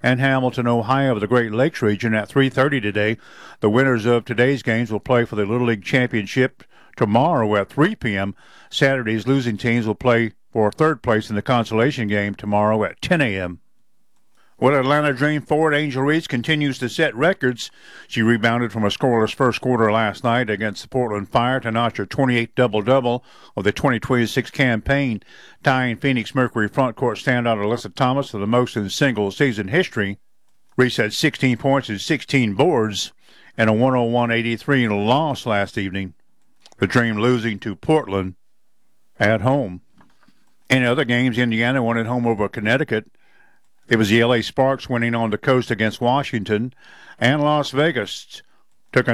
and Hamilton, Ohio of the Great Lakes region at 3:30 today. The winners of today's games will play for the Little League Championship tomorrow at 3 p.m. Saturday's losing teams will play for third place in the consolation game tomorrow at 10 a.m. Well, Atlanta Dream forward Angel Reese continues to set records. She rebounded from a scoreless first quarter last night against the Portland Fire to notch her 28th double-double of the 2026 campaign, tying Phoenix Mercury frontcourt standout Alyssa Thomas for the most in single-season history. Reese had 16 points and 16 boards and a 101-83 loss last evening. The Dream losing to Portland at home. In other games, Indiana won at home over Connecticut. It was the LA Sparks winning on the coast against Washington, and Las Vegas took a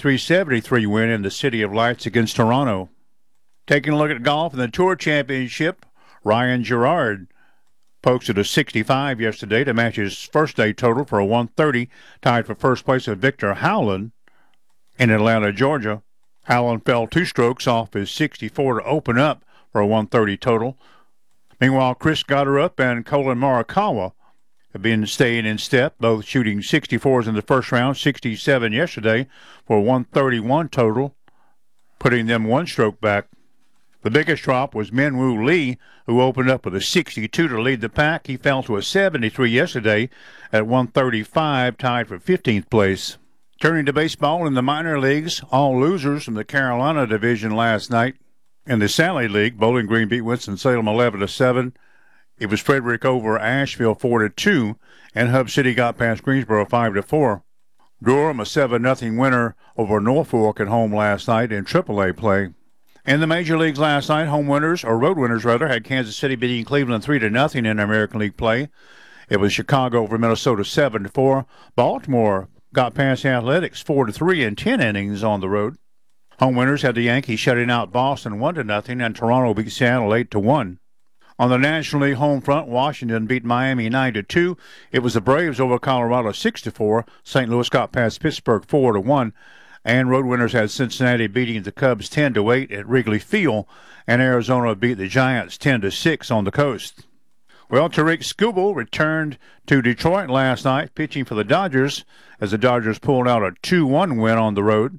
93-73 win in the City of Lights against Toronto. Taking a look at golf in the Tour Championship, Ryan Gerard posted a 65 yesterday to match his first day total for a 130, tied for first place with Victor Howland in Atlanta, Georgia. Howland fell 2 strokes off his 64 to open up for a 130 total. Meanwhile, Chris Gotterup and Colin Morikawa have been staying in step, both shooting 64s in the first round, 67 yesterday for a 131 total, putting them 1 stroke back. The biggest drop was Minwoo Lee, who opened up with a 62 to lead the pack. He fell to a 73 yesterday at 135, tied for 15th place. Turning to baseball in the minor leagues, all losers from the Carolina division last night. In the Sally League, Bowling Green beat Winston-Salem 11-7. It was Frederick over Asheville 4-2, and Hub City got past Greensboro 5-4. Durham a 7-0 winner over Norfolk at home last night in AAA play. In the major leagues last night, road winners had Kansas City beating Cleveland 3-0 in American League play. It was Chicago over Minnesota 7-4. Baltimore got past the Athletics 4-3 in 10 innings on the road. Home winners had the Yankees shutting out Boston 1-0, and Toronto beat Seattle 8-1. On the National League home front, Washington beat Miami 9-2. It was the Braves over Colorado 6-4. St. Louis got past Pittsburgh 4-1. And road winners had Cincinnati beating the Cubs 10-8 at Wrigley Field, and Arizona beat the Giants 10-6 on the coast. Well, Tariq Skubal returned to Detroit last night, pitching for the Dodgers, as the Dodgers pulled out a 2-1 win on the road.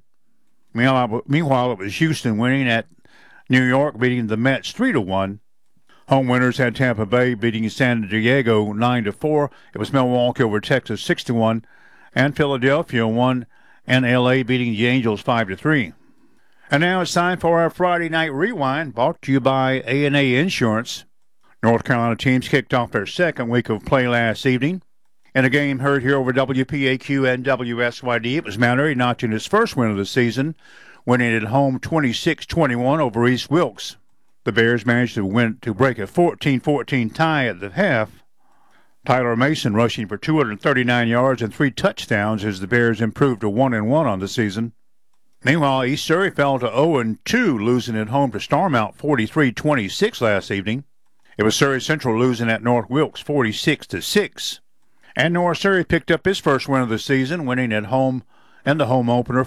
Meanwhile, it was Houston winning at New York, beating the Mets 3-1. Home winners had Tampa Bay beating San Diego 9-4. It was Milwaukee over Texas 6-1, and Philadelphia won, and L.A. beating the Angels 5-3. And now it's time for our Friday Night Rewind, brought to you by A&A Insurance. North Carolina teams kicked off their second week of play last evening. In a game heard here over WPAQ and WSYD, it was Mount Airy notching his first win of the season, winning at home 26-21 over East Wilkes. The Bears managed to break a 14-14 tie at the half. Tyler Mason rushing for 239 yards and 3 touchdowns as the Bears improved to 1-1 on the season. Meanwhile, East Surrey fell to 0-2, losing at home to Starmount 43-26 last evening. It was Surrey Central losing at North Wilkes 46-6. And North Surrey picked up his first win of the season, winning at home in the home opener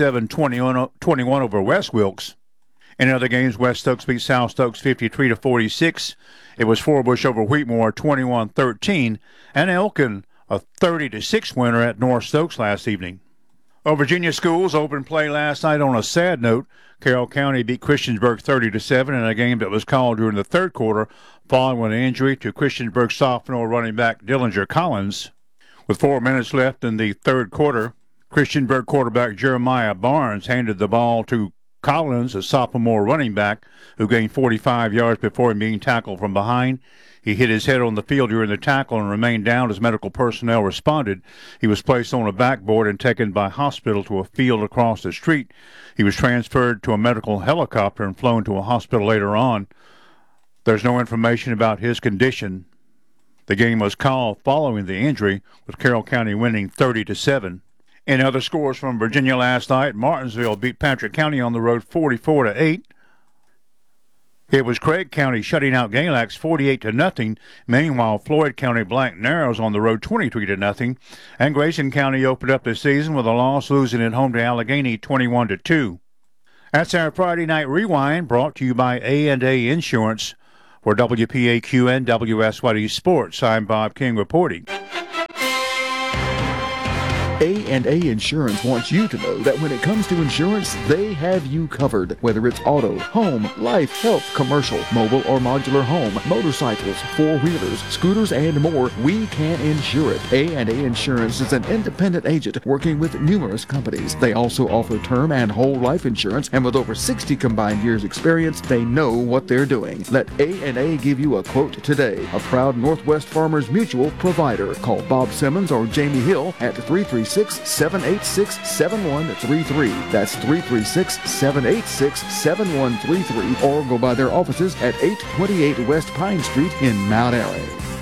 47-21 over West Wilkes. In other games, West Stokes beat South Stokes 53-46. It was Forbush over Wheatmore 21-13, and Elkin a 30-6 winner at North Stokes last evening. Virginia schools opened play last night on a sad note. Carroll County beat Christiansburg 30-7 in a game that was called during the third quarter following an injury to Christiansburg sophomore running back Dillinger Collins. With 4 minutes left in the third quarter, Christiansburg quarterback Jeremiah Barnes handed the ball to Collins, a sophomore running back, who gained 45 yards before being tackled from behind. He hit his head on the field during the tackle and remained down as medical personnel responded. He was placed on a backboard and taken by hospital to a field across the street. He was transferred to a medical helicopter and flown to a hospital later on. There's no information about his condition. The game was called following the injury, with Carroll County winning 30-7. In other scores from Virginia last night, Martinsville beat Patrick County on the road 44-8. It was Craig County shutting out Galax 48-0. Meanwhile, Floyd County blanked Narrows on the road 23-0. And Grayson County opened up the season with a loss, losing at home to Allegheny 21-2. That's our Friday Night Rewind, brought to you by A&A Insurance. For WPAQ and WSYD Sports, I'm Bob King reporting. A&A Insurance wants you to know that when it comes to insurance, they have you covered. Whether it's auto, home, life, health, commercial, mobile or modular home, motorcycles, four-wheelers, scooters, and more, we can insure it. A&A Insurance is an independent agent working with numerous companies. They also offer term and whole life insurance, and with over 60 combined years experience, they know what they're doing. Let A&A give you a quote today. A proud Northwest Farmers Mutual provider. Call Bob Simmons or Jamie Hill at 336-786-7133. That's 336-786-7133, or go by their offices at 828 West Pine Street in Mount Airy.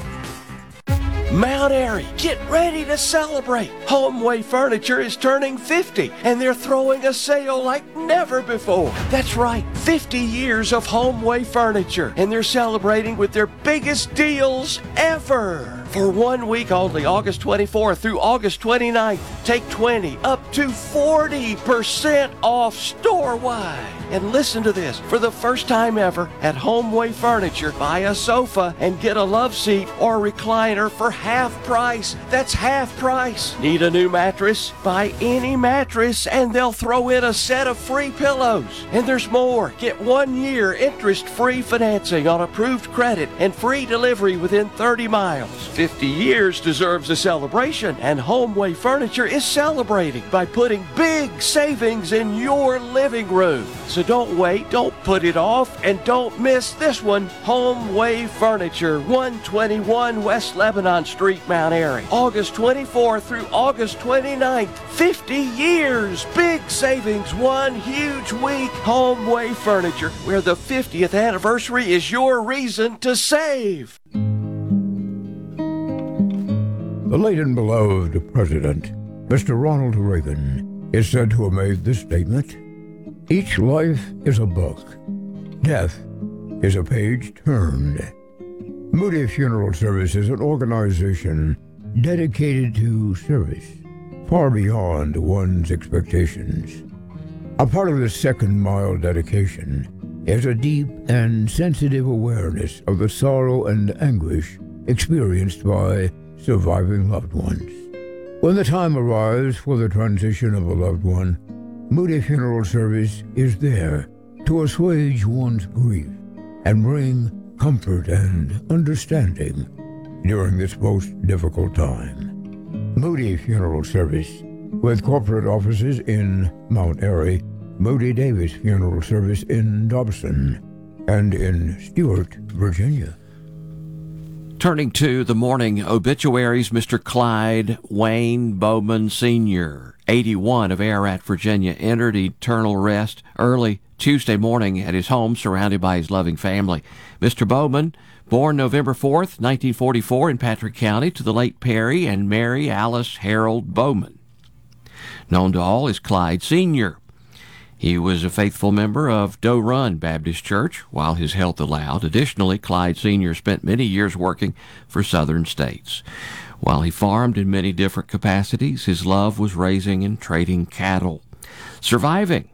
Mount Airy, get ready to celebrate. Homeway Furniture is turning 50, and they're throwing a sale like never before. That's right, 50 years of Homeway Furniture, and they're celebrating with their biggest deals ever. For 1 week only, August 24th through August 29th, take 20 up to 40% off store-wide. And listen to this, for the first time ever at Homeway Furniture, buy a sofa and get a love seat or recliner for half price. That's half price. Need a new mattress? Buy any mattress and they'll throw in a set of free pillows. And there's more. Get 1 year interest-free financing on approved credit and free delivery within 30 miles. 50 years deserves a celebration, and Homeway Furniture is celebrating by putting big savings in your living room. So don't wait, don't put it off, and don't miss this one. Homeway Furniture, 121 West Lebanon Street, Mount Airy. August 24th through August 29th. 50 years. Big savings, one huge week. Homeway Furniture, where the 50th anniversary is your reason to save. The late and beloved President, Mr. Ronald Reagan, is said to have made this statement: "Each life is a book. Death is a page turned." Moody Funeral Service is an organization dedicated to service far beyond one's expectations. A part of the second mile dedication is a deep and sensitive awareness of the sorrow and anguish experienced by surviving loved ones. When the time arrives for the transition of a loved one, Moody Funeral Service is there to assuage one's grief and bring comfort and understanding during this most difficult time. Moody Funeral Service, with corporate offices in Mount Airy, Moody Davis Funeral Service in Dobson, and in Stuart, Virginia. Turning to the morning obituaries, Mr. Clyde Wayne Bowman Sr., 81, of Ararat, Virginia, entered eternal rest early Tuesday morning at his home, surrounded by his loving family. Mr. Bowman, born November 4th, 1944, in Patrick County, to the late Perry and Mary Alice Harold Bowman. Known to all as Clyde Sr., he was a faithful member of Doe Run Baptist Church while his health allowed. Additionally, Clyde Sr. spent many years working for Southern States. While he farmed in many different capacities, his love was raising and trading cattle. Surviving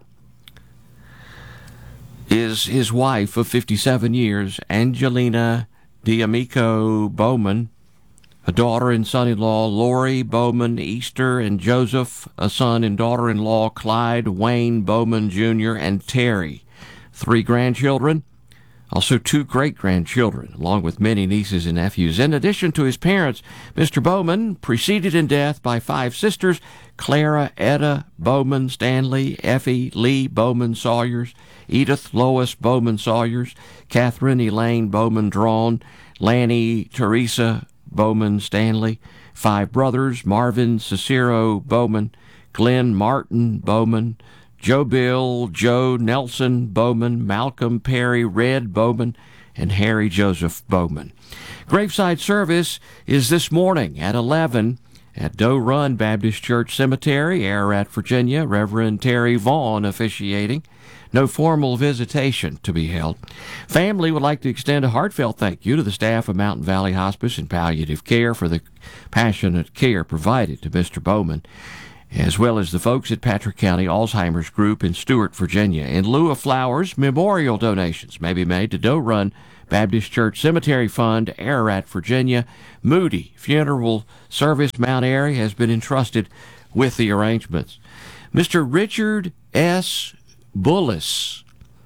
is his wife of 57 years, Angelina D'Amico Bowman, a daughter and son-in-law, Lori Bowman Easter and Joseph, a son and daughter-in-law, Clyde Wayne Bowman Jr. and Terry, 3 grandchildren, also 2 great-grandchildren, along with many nieces and nephews. In addition to his parents, Mr. Bowman, preceded in death by 5 sisters, Clara Etta Bowman Stanley, Effie Lee Bowman Sawyers, Edith Lois Bowman Sawyers, Catherine Elaine Bowman Drawn, Lanny Teresa Bowman Stanley, 5 brothers, Marvin Cicero Bowman, Glenn Martin Bowman, Joe Bill, Joe Nelson Bowman, Malcolm Perry Red Bowman, and Harry Joseph Bowman. Graveside service is this morning at 11 at Doe Run Baptist Church Cemetery, Ararat, Virginia. Reverend Terry Vaughn officiating. No formal visitation to be held. Family would like to extend a heartfelt thank you to the staff of Mountain Valley Hospice and Palliative Care for the passionate care provided to Mr. Bowman, as well as the folks at Patrick County Alzheimer's Group in Stuart, Virginia. In lieu of flowers, memorial donations may be made to Doe Run Baptist Church Cemetery Fund, Ararat, Virginia. Moody Funeral Service, Mount Airy, has been entrusted with the arrangements. Mr. Richard S. Bullis,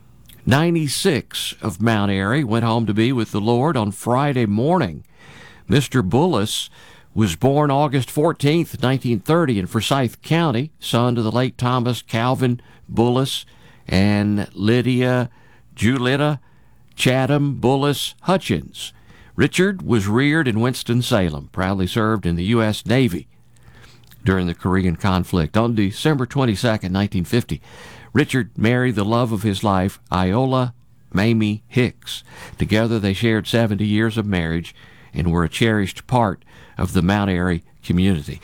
96, of Mount Airy, went home to be with the Lord on Friday morning. Mr. Bullis was born August 14th, 1930 in Forsyth County, son to the late Thomas Calvin Bullis and Lydia Julita Chatham Bullis Hutchins. Richard was reared in Winston-Salem, proudly served in the U.S. Navy during the Korean conflict. On December 22nd, 1950, Richard married the love of his life, Iola Mamie Hicks. Together they shared 70 years of marriage and were a cherished part of the Mount Airy community.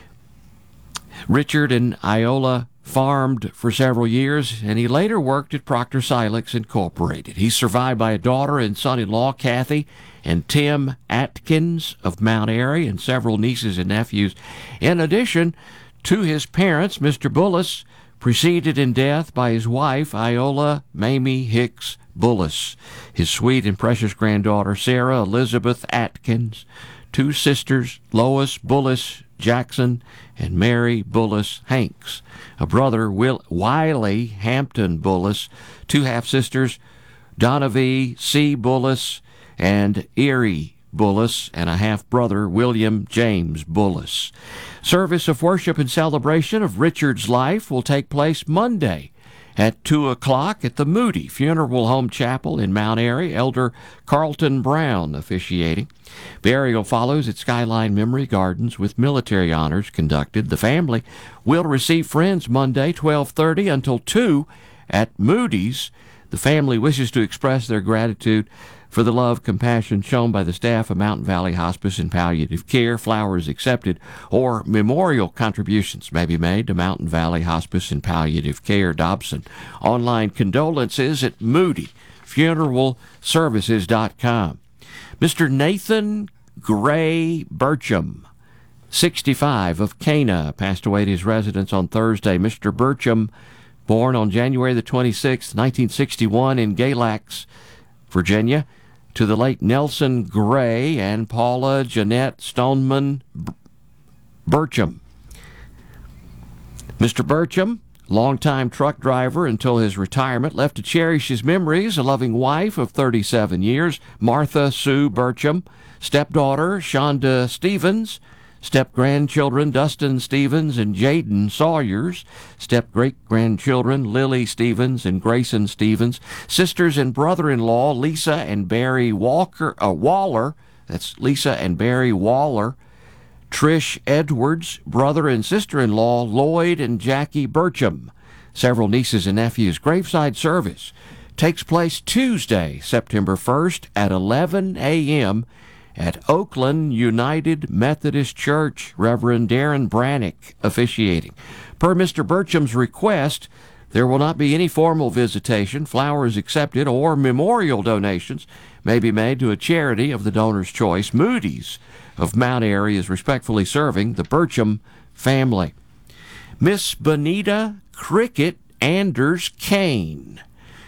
Richard and Iola farmed for several years, and he later worked at Proctor Silex Incorporated. He's survived by a daughter and son-in-law, Kathy and Tim Atkins of Mount Airy, and several nieces and nephews. In addition to his parents, Mr. Bullis preceded in death by his wife, Iola Mamie Hicks Bullis, his sweet and precious granddaughter, Sarah Elizabeth Atkins, two sisters, Lois Bullis Jackson and Mary Bullis Hanks, a brother, Wiley Hampton Bullis, two half-sisters, Donovan C. Bullis and Erie Bullis, and a half-brother, William James Bullis. Service of worship and celebration of Richard's life will take place Monday at 2 o'clock at the Moody Funeral Home Chapel in Mount Airy. Elder Carlton Brown officiating. Burial follows at Skyline Memory Gardens with military honors conducted. The family will receive friends Monday, 12:30 until 2 at Moody's. The family wishes to express their gratitude for the love, compassion shown by the staff of Mountain Valley Hospice and Palliative Care. Flowers accepted or memorial contributions may be made to Mountain Valley Hospice and Palliative Care, Dobson. Online condolences at moodyfuneralservices.com. Mr. Nathan Gray Burcham, 65, of Cana, passed away at his residence on Thursday. Mr. Burcham, born on January the 26th, 1961 in Galax, Virginia, to the late Nelson Gray and Paula Jeanette Stoneman Burcham. Mr. Burcham, longtime truck driver until his retirement, left to cherish his memories a loving wife of 37 years, Martha Sue Burcham, stepdaughter Shonda Stevens, step-grandchildren Dustin Stevens and Jaden Sawyers, step-great-grandchildren Lily Stevens and Grayson Stevens, sisters and brother-in-law Lisa and Barry Waller, that's Lisa and Barry Waller, Trish Edwards, brother and sister-in-law Lloyd and Jackie Burcham, several nieces and nephews. Graveside service takes place Tuesday, September 1st at 11 a.m. at Oakland United Methodist Church. Reverend Darren Brannick officiating. Per Mr. Burcham's request, there will not be any formal visitation. Flowers accepted or memorial donations may be made to a charity of the donor's choice. Moody's of Mount Airy is respectfully serving the Burcham family. Miss Bonita Cricket Anders Kane,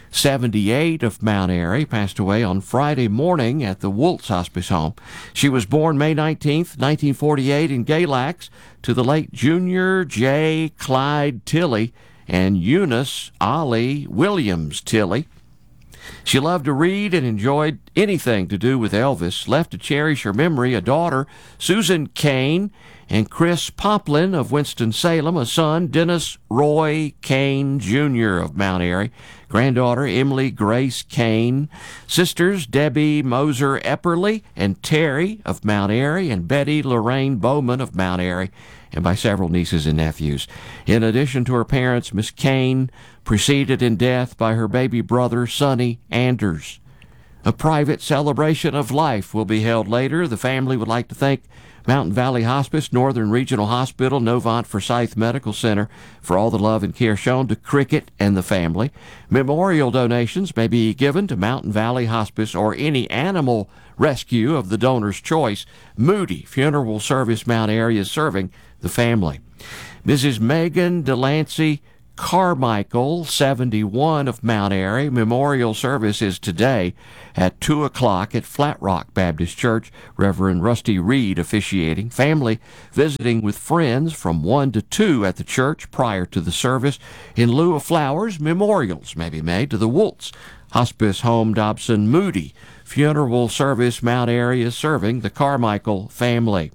78, of Mount Airy, passed away on Friday morning at the Woltz Hospice Home. She was born May 19th, 1948 in Galax to the late Junior J. Clyde Tilley and Eunice Ollie Williams Tilley. She loved to read and enjoyed anything to do with Elvis. Left to cherish her memory a daughter, Susan Kane, and Chris Poplin of Winston-Salem, a son, Dennis Roy Kane, Jr. of Mount Airy, granddaughter, Emily Grace Kane, sisters, Debbie Moser Epperly and Terry of Mount Airy, and Betty Lorraine Bowman of Mount Airy, and by several nieces and nephews. In addition to her parents, Miss Kane preceded in death by her baby brother, Sonny Anders. A private celebration of life will be held later. The family would like to thank Mountain Valley Hospice, Northern Regional Hospital, Novant Forsyth Medical Center for all the love and care shown to Cricket and the family. Memorial donations may be given to Mountain Valley Hospice or any animal rescue of the donor's choice. Moody Funeral Service Mount Airy is serving the family. Mrs. Megan Delancey Carmichael, 71 of Mount Airy. Memorial service is today at 2 o'clock at Flat Rock Baptist Church. Reverend Rusty Reed officiating. Family visiting with friends from 1 to 2 at the church prior to the service. In lieu of flowers, memorials may be made to the Woltz Hospice Home Dobson Moody. Funeral service, Mount Airy is serving the Carmichael family.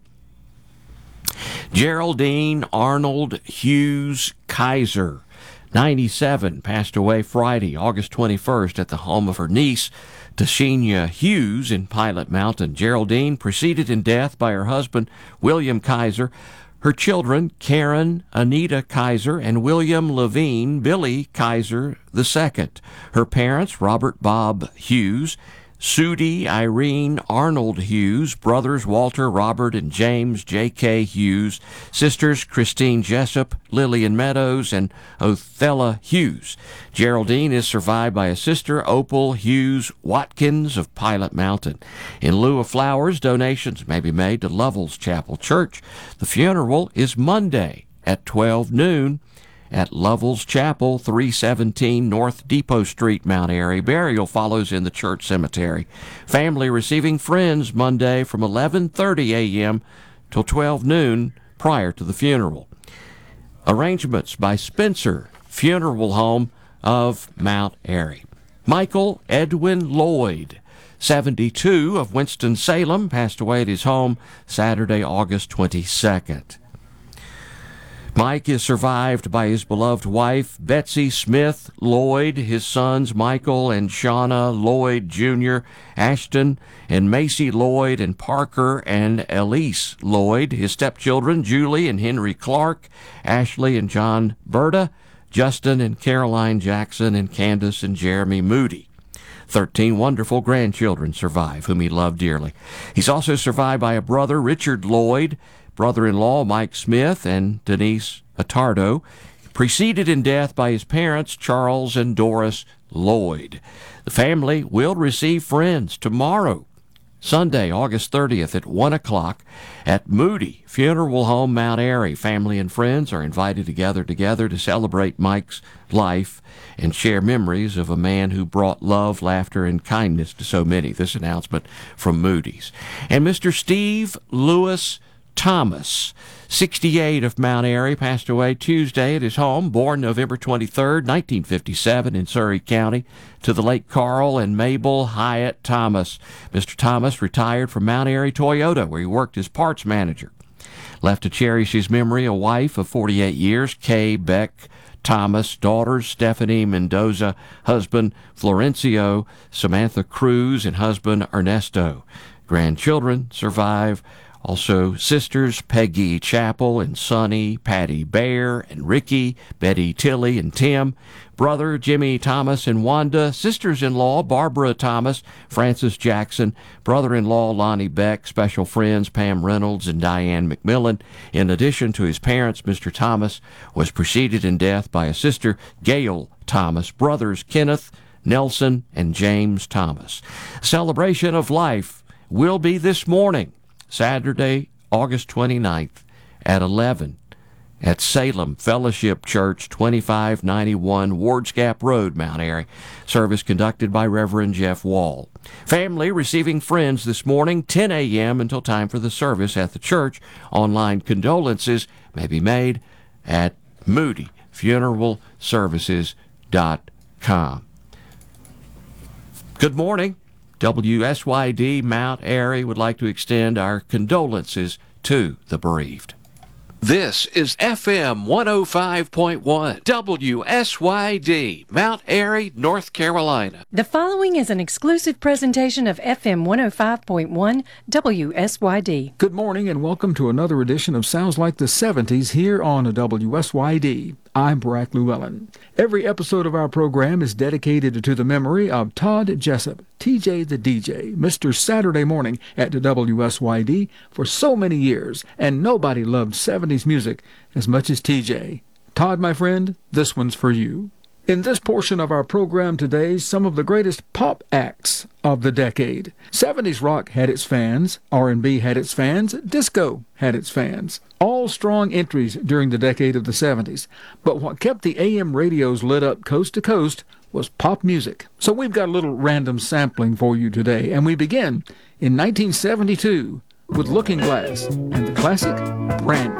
Geraldine Arnold Hughes Kaiser, 97, passed away Friday, August 21st at the home of her niece, Tashenia Hughes, in Pilot Mountain. Geraldine preceded in death by her husband, William Kaiser. Her children, Karen Anita Kaiser and William Levine Billy Kaiser II. Her parents, Robert Bob Hughes, Sudie Irene Arnold Hughes, brothers Walter, Robert, and James J.K. Hughes, sisters Christine Jessup, Lillian Meadows, and Othella Hughes. Geraldine is survived by a sister, Opal Hughes Watkins of Pilot Mountain. In lieu of flowers, donations may be made to Lovell's Chapel Church. The funeral is Monday at 12 noon. At Lovell's Chapel, 317 North Depot Street, Mount Airy. Burial follows in the church cemetery. Family receiving friends Monday from 11:30 a.m. till 12 noon prior to the funeral. Arrangements by Spencer Funeral Home of Mount Airy. Michael Edwin Lloyd, 72, of Winston-Salem, passed away at his home Saturday, August 22nd. Mike is survived by his beloved wife, Betsy Smith Lloyd, his sons, Michael and Shauna Lloyd Jr., Ashton and Macy Lloyd, and Parker and Elise Lloyd, his stepchildren, Julie and Henry Clark, Ashley and John Berta, Justin and Caroline Jackson, and Candace and Jeremy Moody. 13 wonderful grandchildren survive, whom he loved dearly. He's also survived by a brother, Richard Lloyd, brother-in-law Mike Smith, and Denise Attardo, preceded in death by his parents, Charles and Doris Lloyd. The family will receive friends tomorrow, Sunday, August 30th at 1 o'clock at Moody Funeral Home, Mount Airy. Family and friends are invited to gather together to celebrate Mike's life and share memories of a man who brought love, laughter, and kindness to so many. This announcement from Moody's. And Mr. Steve Lewis Thomas, 68, of Mount Airy, passed away Tuesday at his home, born November 23rd, 1957, in Surrey County, to the late Carl and Mabel Hyatt Thomas. Mr. Thomas retired from Mount Airy Toyota, where he worked as parts manager. Left to cherish his memory a wife of 48 years, Kay Beck Thomas, daughters Stephanie Mendoza, husband Florencio Samantha Cruz, and husband Ernesto. Grandchildren survive. Also, sisters Peggy Chappell and Sonny, Patty Bear and Ricky, Betty Tilley and Tim, brother Jimmy Thomas and Wanda, sisters-in-law Barbara Thomas, Frances Jackson, brother-in-law Lonnie Beck, special friends Pam Reynolds and Diane McMillan. In addition to his parents, Mr. Thomas was preceded in death by a sister, Gail Thomas, brothers Kenneth, Nelson, and James Thomas. Celebration of life will be this morning, Saturday, August 29th at 11 at Salem Fellowship Church, 2591 Wards Gap Road, Mount Airy. Service conducted by Reverend Jeff Wall. Family receiving friends this morning, 10 a.m. until time for the service at the church. Online condolences may be made at moodyfuneralservices.com. Good morning. WSYD Mount Airy would like to extend our condolences to the bereaved. This is FM 105.1 WSYD, Mount Airy, North Carolina. The following is an exclusive presentation of FM 105.1 WSYD. Good morning and welcome to another edition of Sounds Like the 70s here on WSYD. I'm Barack Llewellyn. Every episode of our program is dedicated to the memory of Todd Jessup, TJ the DJ, Mr. Saturday Morning at WSYD for so many years, and nobody loved 70s music as much as TJ. Todd, my friend, this one's for you. In this portion of our program today, some of the greatest pop acts of the decade. 70s rock had its fans, R&B had its fans, disco had its fans. All strong entries during the decade of the 70s. But what kept the AM radios lit up coast to coast was pop music. So we've got a little random sampling for you today, and we begin in 1972 with Looking Glass and the classic Brandy.